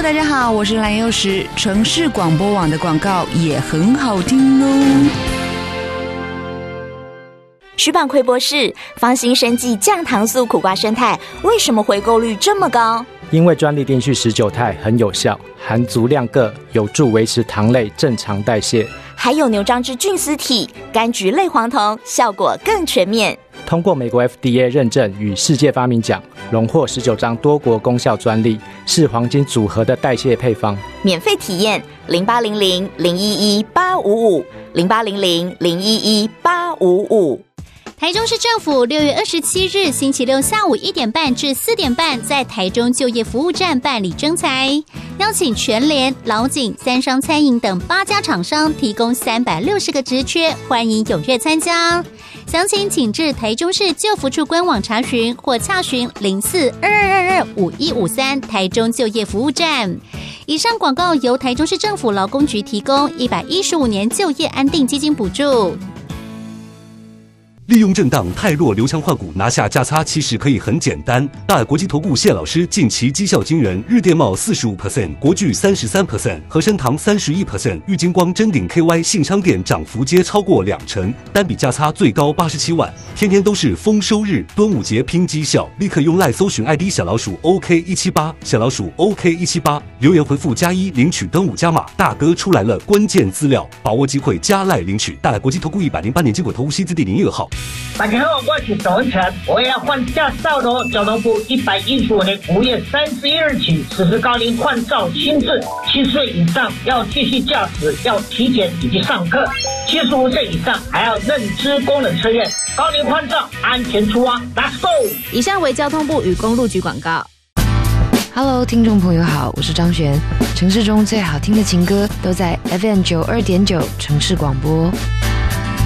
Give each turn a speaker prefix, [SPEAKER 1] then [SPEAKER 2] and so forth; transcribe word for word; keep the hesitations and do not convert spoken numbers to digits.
[SPEAKER 1] 大家好，我是蓝幼时。城市广播网的广告也很好听哦。
[SPEAKER 2] 徐榜奎博士，芳心生技降糖素苦瓜生态为什么回购率这么高？
[SPEAKER 3] 因为专利定序十九肽很有效，含足量铬，有助维持糖类正常代谢。
[SPEAKER 2] 还有牛樟芝菌丝体、柑橘类黄酮，效果更全面。
[SPEAKER 3] 通过美国 F D A 认证与世界发明奖，荣获十九张多国功效专利，是黄金组合的代谢配方。
[SPEAKER 2] 免费体验零八零零零一一八五五零八零零零一一八五五。
[SPEAKER 4] 台中市政府六月二十七日星期六下午一点半至四点半，在台中就业服务站办理征才，邀请全联、老井、三商餐饮等八家厂商提供三百六十个职缺，欢迎踊跃参加。详情请至台中市就服处官网查询，或洽询零四二二二二五一五三台中就业服务站。以上广告由台中市政府劳工局提供一百一十五年就业安定基金补助。
[SPEAKER 5] 利用震荡太弱留强换股拿下价差，其实可以很简单。大尔国际投顾谢老师近期绩效惊人，日电茂 百分之四十五， 国巨 百分之三十三， 和生堂 百分之三十一， 玉金光、臻鼎 K Y 信昌店涨幅皆超过两成，单笔价差最高八十七万。天天都是丰收日，端午节拼绩效，立刻用赖搜寻 I D 小老鼠 O K 一七八， 小老鼠 O K 一七八， 留言回复加一领取端午加码，大哥出来了关键资料，把握机会加赖领取。大尔国际投顾一百零八年经管投顾新字第零一二号。
[SPEAKER 6] 大家好，我是董文成，我要换驾照喽！交通部一百一十五年五月三十一日起实施高龄换照新制，七岁以上要继续驾驶，要体检以及上课；七十五岁以上还要认知功能测验。高龄换照，安全出发 ，Let's go！
[SPEAKER 7] 以上为交通部与公路局广告。
[SPEAKER 8] Hello， 听众朋友好，我是张璇。城市中最好听的情歌都在 F M 九二点九城市广播。